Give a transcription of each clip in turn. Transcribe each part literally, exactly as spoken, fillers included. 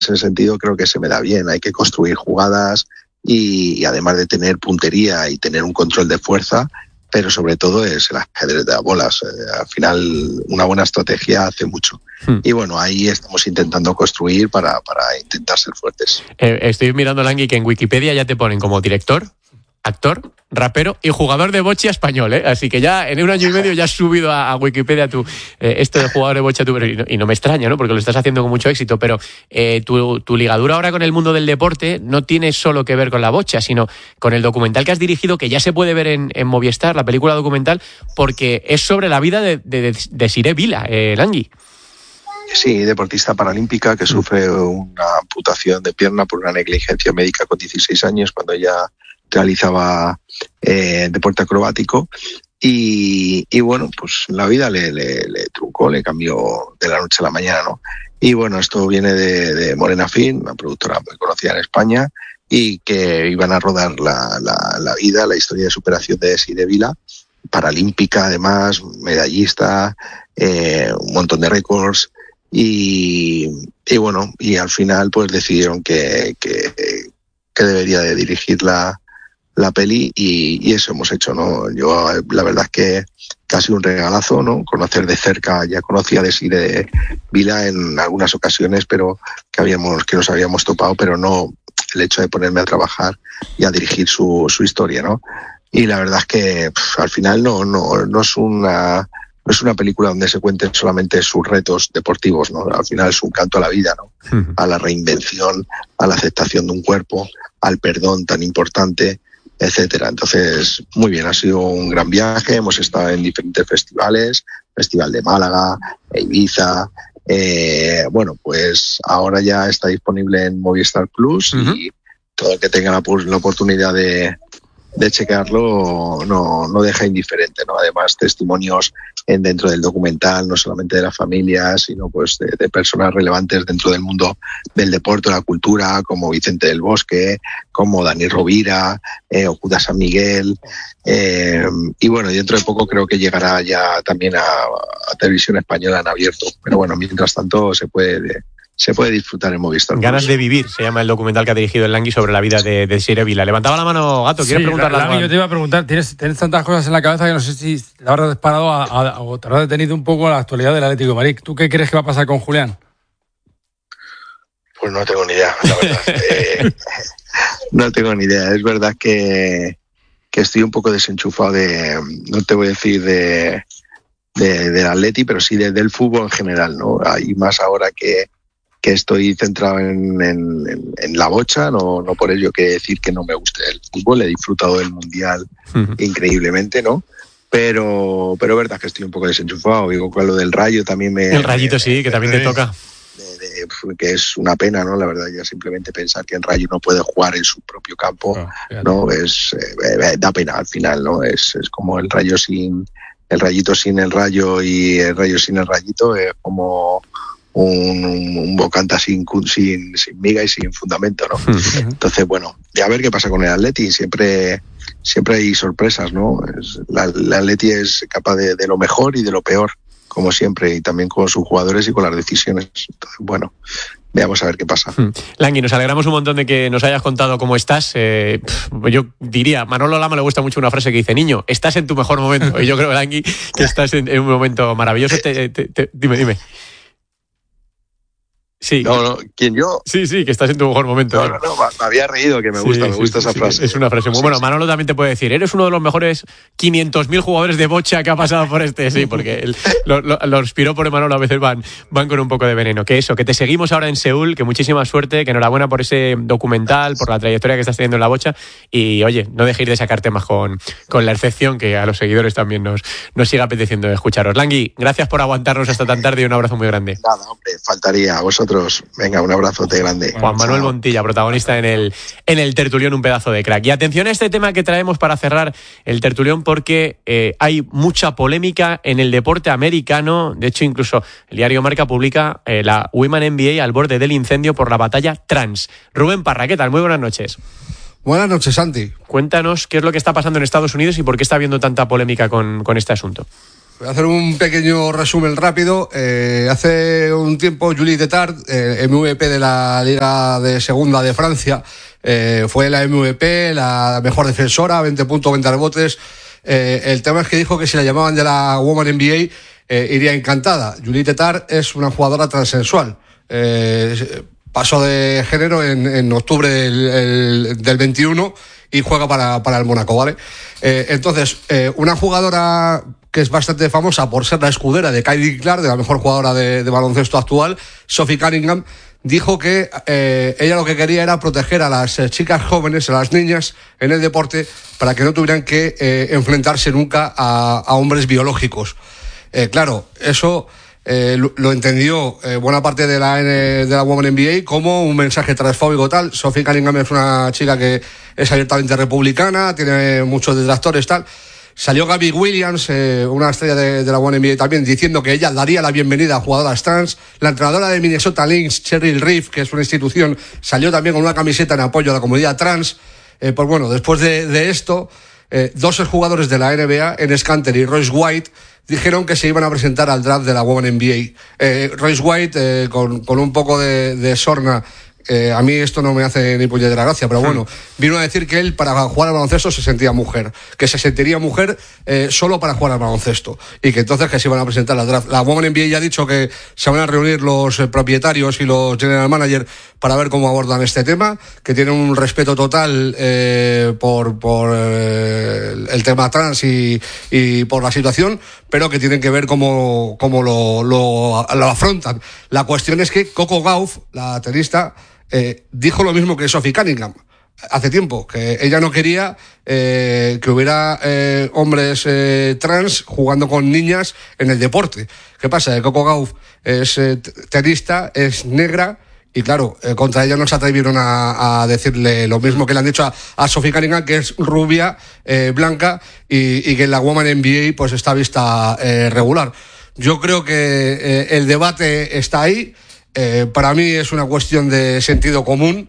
ese sentido creo que se me da bien. Hay que construir jugadas y, y además de tener puntería y tener un control de fuerza, pero sobre todo es el ajedrez de las bolas. Eh, al final, una buena estrategia hace mucho. Hmm. Y bueno, ahí estamos intentando construir para, para intentar ser fuertes. Eh, estoy mirando, Langui, que en Wikipedia ya te ponen como director, actor, rapero y jugador de bocha español, ¿eh? Así que ya en un año y medio ya has subido a, a Wikipedia tu, eh, esto de jugador de bocha, tu, y, no, y no me extraña, ¿no? Porque lo estás haciendo con mucho éxito, pero eh, tu, tu ligadura ahora con el mundo del deporte no tiene solo que ver con la bocha, sino con el documental que has dirigido, que ya se puede ver en, en Movistar, la película documental, porque es sobre la vida de, de, de, de Siré Vila, eh, Langui. Sí, deportista paralímpica que sufre una amputación de pierna por una negligencia médica con dieciséis años, cuando ella realizaba eh, deporte acrobático y, y bueno, pues la vida le, le, le truncó, le cambió de la noche a la mañana, ¿no? Y bueno, esto viene de, de Morena Film, una productora muy conocida en España, y que iban a rodar la, la, la vida, la historia de superación de Siré Vila, paralímpica además, medallista, eh, un montón de récords. Y, y bueno, y al final pues decidieron que, que, que debería de dirigir la, la peli y, y eso hemos hecho, ¿no? Yo la verdad es que casi un regalazo, ¿no? Conocer de cerca, ya conocía de Siré Vila en algunas ocasiones, pero que habíamos, que nos habíamos topado, pero no el hecho de ponerme a trabajar y a dirigir su, su historia, ¿no? Y la verdad es que pff, al final no, no, no es una No es una película donde se cuenten solamente sus retos deportivos, ¿no? Al final es un canto a la vida, ¿no? Uh-huh. A la reinvención, a la aceptación de un cuerpo, al perdón tan importante, etcétera. Entonces, muy bien, ha sido un gran viaje. Hemos estado en diferentes festivales, Festival de Málaga, Ibiza. Eh, bueno, pues ahora ya está disponible en Movistar Plus uh-huh. y todo el que tenga la, la oportunidad de de checarlo no, no deja indiferente, ¿no? Además, testimonios en, dentro del documental, no solamente de la familia, sino pues de, de personas relevantes dentro del mundo del deporte, la cultura, como Vicente del Bosque, como Dani Rovira, eh, Ocuda San Miguel, eh, y bueno, dentro de poco creo que llegará ya también a, a Televisión Española en abierto, pero bueno, mientras tanto se puede... se puede disfrutar en Movistar. Ganas de vivir, se llama el documental que ha dirigido el Langui sobre la vida de, de Siré Vila. Levantaba la mano, Gato, ¿quieres sí, preguntarle algo? Yo te iba a preguntar, ¿tienes, tienes tantas cosas en la cabeza que no sé si te habrás disparado a, a, o te habrás detenido un poco a la actualidad del Atlético de Madrid. ¿Tú qué crees que va a pasar con Julián? Pues no tengo ni idea, la verdad. eh, no tengo ni idea. Es verdad que, que estoy un poco desenchufado de, no te voy a decir de, de del Atleti, pero sí de, del fútbol en general, ¿no? Y más ahora que que estoy centrado en, en, en, en la bocha, no, no por ello que decir que no me guste el fútbol, he disfrutado del Mundial uh-huh. increíblemente, ¿no? Pero pero es verdad que estoy un poco desenchufado, digo, con lo del Rayo también me... El Rayito me, sí, me, que también me, te toca. De, de, que es una pena, ¿no? La verdad, ya simplemente pensar que el Rayo no puede jugar en su propio campo, oh, ¿no? Es, eh, da pena al final, ¿no? Es, es como el Rayo sin... el Rayito sin el Rayo y el Rayo sin el Rayito, es como... un, un bocanta sin, sin, sin miga y sin fundamento, ¿no? Uh-huh. Entonces, bueno, y a ver qué pasa con el Atleti. Siempre, siempre hay sorpresas, ¿no? Es, la, el Atleti es capaz de, de lo mejor y de lo peor, como siempre, y también con sus jugadores y con las decisiones. Entonces, bueno, veamos a ver qué pasa. Hmm. Langui, nos alegramos un montón de que nos hayas contado cómo estás. Eh, pff, yo diría, a Manolo Lama le gusta mucho una frase que dice: niño, estás en tu mejor momento. Y yo creo, Langui, que estás en, en un momento maravilloso. Te, te, te, dime, dime. Sí. No, no, ¿quién yo? Sí, sí, que estás en tu mejor momento. No, no, no, me había reído, que me gusta, sí, me gusta sí, esa sí, frase. Es una frase muy sí, buena. sí. Manolo también te puede decir, eres uno de los mejores quinientos mil jugadores de bocha que ha pasado por este, sí, porque el, lo, lo, los piropos de Manolo a veces van, van con un poco de veneno. Que eso, que te seguimos ahora en Seúl, que muchísima suerte, que enhorabuena por ese documental, por la trayectoria que estás teniendo en la bocha, y oye, no dejéis de sacar temas con, con la excepción, que a los seguidores también nos, nos siga apeteciendo escucharos. Langui, gracias por aguantarnos hasta tan tarde y un abrazo muy grande. Nada, hombre, faltaría a vosotros. Venga, un abrazote grande. Juan Manuel Montilla, protagonista en el, en el tertulión, un pedazo de crack. Y atención a este tema que traemos para cerrar el tertulión, porque eh, hay mucha polémica en el deporte americano. De hecho, incluso el diario Marca publica eh, la Women N B A al borde del incendio por la batalla trans. Rubén Parra, ¿qué tal? Muy buenas noches. Buenas noches, Santi. Cuéntanos qué es lo que está pasando en Estados Unidos y por qué está habiendo tanta polémica con, con este asunto. Voy a hacer un pequeño resumen rápido. Eh, hace un tiempo, Julie Tetart, eh, M V P de la Liga de Segunda de Francia, eh, fue la M V P, la mejor defensora, veinte puntos, veinte rebotes. Eh, el tema es que dijo que si la llamaban de la Women N B A, eh, iría encantada. Julie Tetart es una jugadora transexual. Eh, pasó de género en, en octubre del, el, del veintiuno y juega para, para el Mónaco, ¿vale? Eh, entonces, eh, una jugadora que es bastante famosa por ser la escudera de Kylie Clark, de la mejor jugadora de, de baloncesto actual, Sophie Cunningham, dijo que eh, ella lo que quería era proteger a las eh, chicas jóvenes, a las niñas en el deporte, para que no tuvieran que eh, enfrentarse nunca a, a hombres biológicos. Eh, claro, eso eh, lo, lo entendió eh, buena parte de la, de la Women N B A como un mensaje transfóbico tal. Sophie Cunningham es una chica que es abiertamente republicana, tiene muchos detractores tal. Salió Gabby Williams, eh, una estrella de, de la Women N B A también, diciendo que ella daría la bienvenida a jugadoras trans. La entrenadora de Minnesota Lynx, Cheryl Reeve, que es una institución, salió también con una camiseta en apoyo a la comunidad trans. Eh, pues bueno, después de, de esto, eh, dos exjugadores de la N B A, Enes Kanter y Royce White, dijeron que se iban a presentar al draft de la Women N B A. Eh, Royce White, eh, con, con un poco de, de sorna, Eh, a mí esto no me hace ni puñetera gracia, pero bueno, vino a decir que él para jugar al baloncesto se sentía mujer, que se sentiría mujer eh, solo para jugar al baloncesto, y que entonces que se iban a presentar al draft. La Women N B A ya ha dicho que se van a reunir los eh, propietarios y los general manager para ver cómo abordan este tema, que tienen un respeto total eh, por, por eh, el tema trans y, y por la situación, pero que tienen que ver cómo, cómo lo, lo, lo afrontan. La cuestión es que Coco Gauff, la tenista, Eh, dijo lo mismo que Sophie Cunningham hace tiempo, que ella no quería eh, que hubiera eh, hombres eh, trans jugando con niñas en el deporte. ¿Qué pasa? Que Coco Gauff es eh, tenista, es negra, y claro, eh, contra ella no se atrevieron a, a decirle lo mismo que le han dicho a, a Sophie Cunningham, que es rubia, eh, blanca, y, y que en la Women N B A pues está vista eh, regular. Yo creo que eh, el debate está ahí. Eh, para mí es una cuestión de sentido común.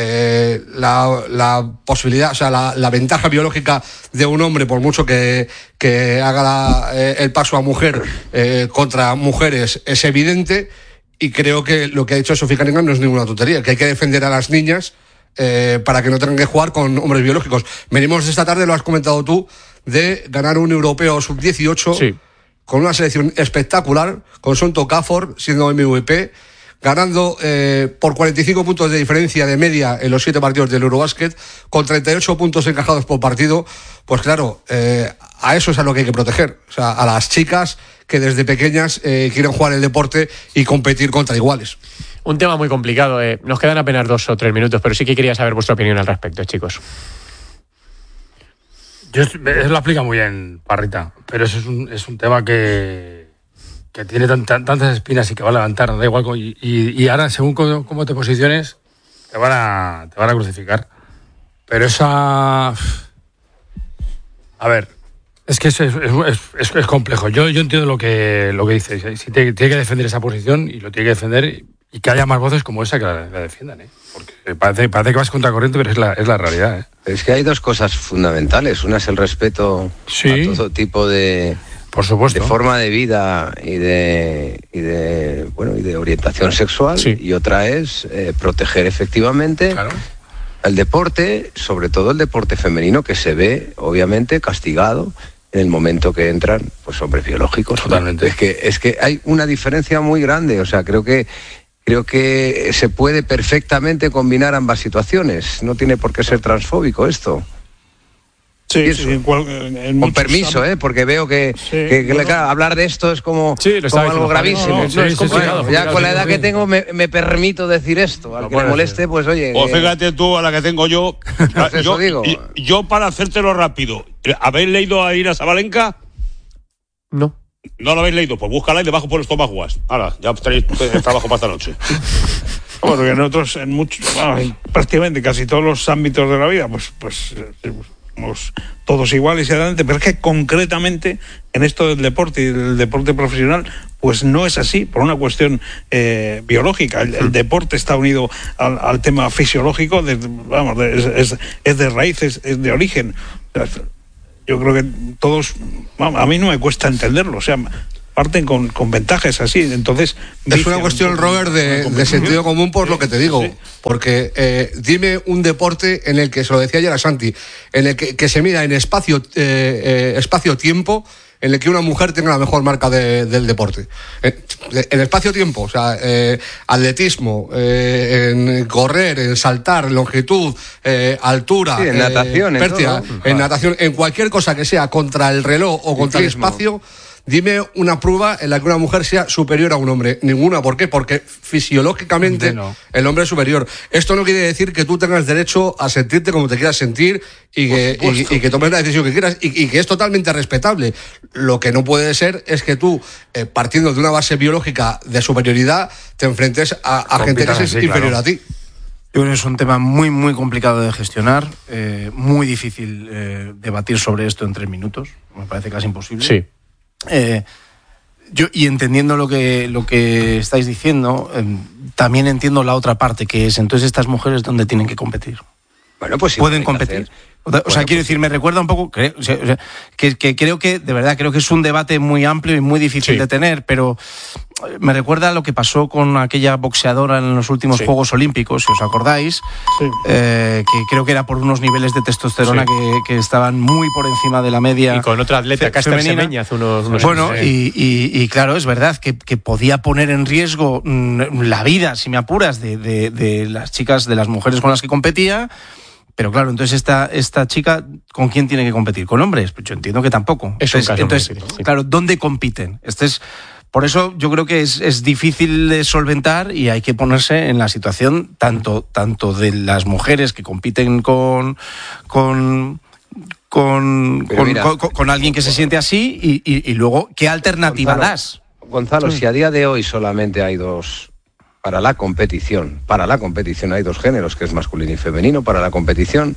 Eh, la, la posibilidad, o sea, la, la ventaja biológica de un hombre, por mucho que, que haga la, eh, el paso a mujer eh, contra mujeres, es evidente, y creo que lo que ha dicho Sophie Cunningham no es ninguna tontería, que hay que defender a las niñas eh, para que no tengan que jugar con hombres biológicos. Venimos esta tarde, lo has comentado tú, de ganar un europeo sub dieciocho, sí, con una selección espectacular, con Sonto Okafor siendo M V P, ganando eh, por cuarenta y cinco puntos de diferencia de media en los siete partidos del Eurobasket, con treinta y ocho puntos encajados por partido. Pues claro, eh, a eso es a lo que hay que proteger, o sea, a las chicas que desde pequeñas eh, quieren jugar el deporte y competir contra iguales. Un tema muy complicado, eh. Nos quedan apenas dos o tres minutos, pero sí que quería saber vuestra opinión al respecto, chicos. Yo, eso lo explica muy bien Parrita, pero eso es un, es un tema que que tiene tan, tan, tantas espinas y que va a levantar, da igual, y, y, y ahora según cómo, cómo te posiciones te van a te van a crucificar, pero esa, a ver, es que es, es, es, es complejo. Yo, yo entiendo lo que lo que dices, si tiene, tiene que defender esa posición y lo tiene que defender, y que haya más voces como esa que la, la defiendan, ¿eh? Porque parece, parece que vas contra corriente, pero es la, es la realidad, ¿eh? Es que hay dos cosas fundamentales. Una es el respeto, sí, a todo tipo de, por supuesto, de forma de vida y de, y de, bueno, y de orientación sexual, sí, y otra es eh, proteger efectivamente, claro, el deporte, sobre todo el deporte femenino, que se ve obviamente castigado en el momento que entran pues hombres biológicos. Totalmente. Es que es que hay una diferencia muy grande. O sea, creo que creo que se puede perfectamente combinar ambas situaciones. No tiene por qué ser transfóbico esto. Sí, sí, en cual, en con permiso, ¿eh? Porque veo que, sí, que, que no, claro, hablar de esto es como, sí, como algo gravísimo. No, no, no, es complicado, bueno, ya con la edad que tengo me, me permito decir esto. Al que le moleste, pues oye. Pues fíjate tú, a la que tengo yo. Pues yo, digo. yo, para hacértelo rápido, ¿habéis leído a Ira Sabalenka? No. ¿No lo habéis leído? Pues búscala y debajo por estomaguas. Ahora, ya tenéis trabajo para esta noche. Bueno, que nosotros en muchos, bueno, en prácticamente casi todos los ámbitos de la vida, pues, pues somos todos iguales y adelante, pero es que concretamente en esto del deporte y del deporte profesional, pues no es así, por una cuestión eh, biológica. El, el deporte está unido al, al tema fisiológico, de, vamos, de, es, es, es de raíz, es, es de origen. yo creo que todos, a mí no me cuesta entenderlo, o sea, parten con, con ventajas así, entonces... Es una cuestión, un Robert, de, de sentido común por sí, lo que te digo, sí. porque eh, dime un deporte en el que, se lo decía ayer a Santi, en el que, que se mida en espacio eh, eh, espacio-tiempo, en el que una mujer tenga la mejor marca de, del deporte. En, en espacio-tiempo, o sea, eh, atletismo, eh, en correr, en saltar, en longitud, eh, altura, sí, en eh, natación, pértiga, en, en natación, en cualquier cosa que sea contra el reloj o contra Ciclismo. el espacio. Dime una prueba en la que una mujer sea superior a un hombre. Ninguna. ¿Por qué? Porque fisiológicamente no. el hombre es superior. Esto no quiere decir que tú tengas derecho a sentirte como te quieras sentir y que, y, y que tomes la decisión que quieras y, y que es totalmente respetable. Lo que no puede ser es que tú, eh, partiendo de una base biológica de superioridad, te enfrentes a, a gente que es sí, inferior claro. a ti. Yo creo que es un tema muy, muy complicado de gestionar, eh, muy difícil eh, debatir sobre esto en tres minutos. Me parece casi imposible. Sí. Eh, yo, y entendiendo lo que, lo que estáis diciendo, eh, también entiendo la otra parte, que es entonces estas mujeres ¿dónde tienen que competir? Bueno, pues sí pueden competir. Hacer. O sea, bueno, quiero pues decir, sí. me recuerda un poco, creo, o sea, que, que creo que, de verdad, creo que es un debate muy amplio y muy difícil sí. de tener, pero me recuerda a lo que pasó con aquella boxeadora en los últimos sí. Juegos Olímpicos, si os acordáis, sí. eh, que creo que era por unos niveles de testosterona sí. que, que estaban muy por encima de la media. Y con otra atleta, Caster Semenya, hace unos, unos Bueno, años, y, y, y claro, es verdad que, que podía poner en riesgo mmm, la vida, si me apuras, de, de, de las chicas, de las mujeres con las que competía. Pero claro, entonces esta, esta chica, ¿con quién tiene que competir? ¿Con hombres? Pues yo entiendo que tampoco. Es entonces, un caso entonces difícil, sí. claro, ¿dónde compiten? Este es, por eso yo creo que es, es difícil de solventar y hay que ponerse en la situación tanto, tanto de las mujeres que compiten con... con con, con, mira, con, con, con alguien que se siente así y, y, y luego, ¿qué alternativa Gonzalo, das? Gonzalo, sí. si a día de hoy solamente hay dos... Para la competición, para la competición hay dos géneros, que es masculino y femenino. Para la competición,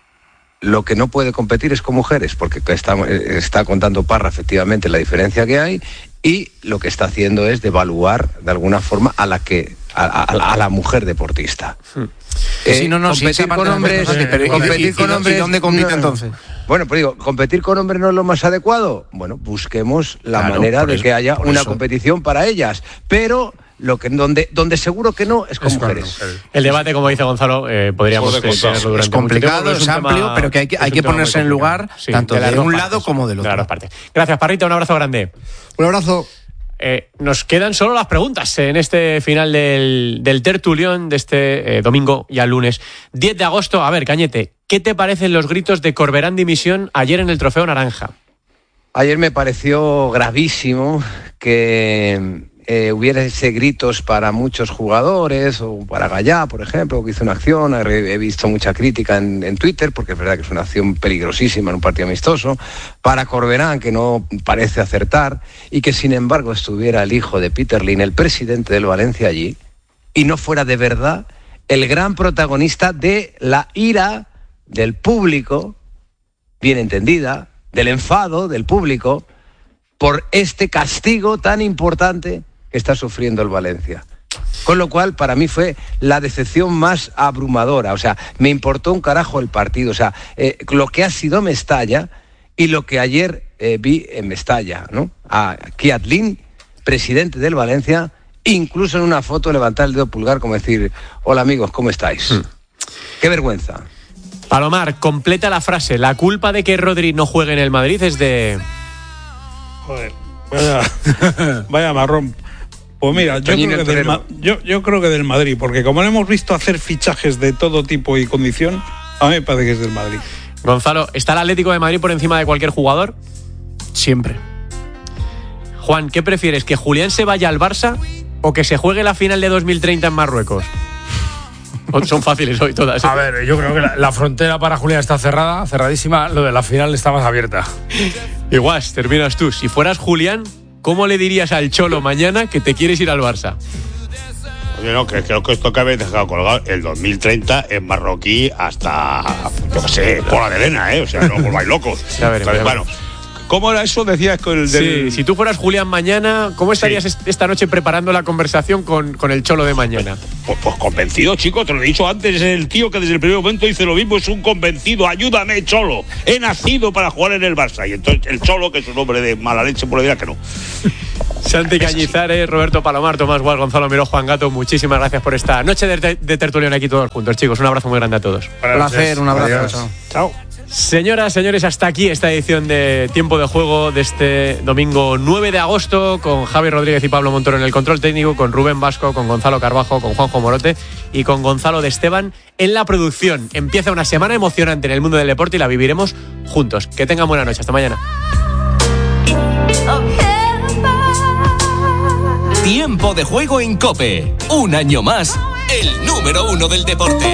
lo que no puede competir es con mujeres, porque está, está contando Parra efectivamente la diferencia que hay, y lo que está haciendo es devaluar de alguna forma a la que a, a, a la mujer deportista. Hmm. Eh, sí, no, no, competir sí, con hombres, no, pero competir con hombres, ¿y dónde compite no, entonces? Bueno, pues digo, competir con hombres no es lo más adecuado. Bueno, busquemos la claro, manera de eso, que haya una eso. competición para ellas, pero lo que donde donde seguro que no es con es mujeres. Claro. El debate, como dice Gonzalo, eh, podríamos tenerlo durante es complicado, mucho tiempo, es, es amplio, tema, pero que hay que, hay que ponerse en lugar sí, tanto de, de un partes, lado como del otro. De las partes. Gracias, Parrita, un abrazo grande. Un abrazo. Eh, nos quedan solo las preguntas en este final del, del tertulión de este eh, domingo y al lunes diez de agosto. A ver, Cañete, ¿qué te parecen los gritos de Corberán dimisión ayer en el Trofeo Naranja? Ayer me pareció gravísimo que eh, hubiese gritos para muchos jugadores, o para Gallá, por ejemplo, que hizo una acción. He visto mucha crítica en, en Twitter, porque es verdad que es una acción peligrosísima en un partido amistoso. Para Corberán, que no parece acertar, y que sin embargo estuviera el hijo de Peter Lim, el presidente del Valencia, allí, y no fuera de verdad el gran protagonista de la ira del público, bien entendida, del enfado del público, por este castigo tan importante que está sufriendo el Valencia. Con lo cual, para mí fue la decepción más abrumadora. O sea, me importó un carajo el partido. O sea, eh, lo que ha sido Mestalla y lo que ayer eh, vi en Mestalla, ¿no? A Peter Lim, presidente del Valencia, incluso en una foto levantar el dedo pulgar como decir, hola amigos, ¿cómo estáis? Hmm. ¡Qué vergüenza! Palomar, completa la frase. La culpa de que Rodri no juegue en el Madrid es de... Joder, vaya, vaya marrón. Pues mira, yo creo, que del, yo, yo creo que del Madrid, porque como lo hemos visto hacer fichajes de todo tipo y condición, a mí me parece que es del Madrid. Gonzalo, ¿está el Atlético de Madrid por encima de cualquier jugador? Siempre. Juan, ¿qué prefieres? ¿Que Julián se vaya al Barça o que se juegue la final de dos mil treinta en Marruecos? Son fáciles hoy todas, ¿eh? A ver, yo creo que la, la frontera para Julián está cerrada, cerradísima. Lo de la final está más abierta. Igual, terminas tú. Si fueras Julián, ¿cómo le dirías al Cholo mañana que te quieres ir al Barça? Oye, no, que creo que esto que habéis dejado colgado, el dos mil treinta es marroquí hasta, yo qué sé, Pola de Lena, ¿eh? O sea, no volváis locos. Ya veremos, Entonces, bueno, ¿Cómo era eso? Decías con el del... Sí, si tú fueras Julián mañana, ¿cómo estarías sí. esta noche preparando la conversación con, con el Cholo de mañana? Pues, pues convencido, chico, te lo he dicho antes, es el tío que desde el primer momento dice lo mismo, es un convencido, ayúdame, Cholo, he nacido para jugar en el Barça. Y entonces el Cholo, que es un hombre de mala leche, por lo dirá que no. Santi Cañizares, Roberto Palomar, Tomás Gual, Gonzalo Miró, Juan Gato, muchísimas gracias por esta noche de, de tertulión aquí todos juntos, chicos. Un abrazo muy grande a todos. Un placer, un abrazo. Chao. Chao. Señoras, señores, hasta aquí esta edición de Tiempo de Juego de este domingo nueve de agosto, con Javi Rodríguez y Pablo Montoro en el control técnico, con Rubén Vasco, con Gonzalo Carbajo, con Juanjo Morote y con Gonzalo de Esteban en la producción. Empieza una semana emocionante en el mundo del deporte y la viviremos juntos. Que tengan buena noche. Hasta mañana. Tiempo de Juego en COPE. Un año más, el número uno del deporte.